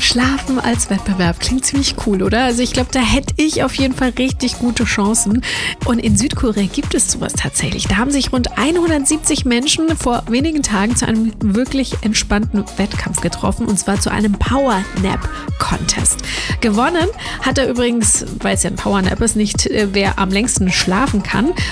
Schlafen als Wettbewerb. Klingt ziemlich cool, oder? Also ich glaube, da hätte ich auf jeden Fall richtig gute Chancen. Und in Südkorea gibt es sowas tatsächlich. Da haben sich rund 170 Menschen vor wenigen Tagen zu einem wirklich entspannten Wettkampf getroffen. Und zwar zu einem Power-Nap-Contest. Gewonnen hat er übrigens, weil es ja ein Power-Nap ist, nicht wer am längsten schlafen kann,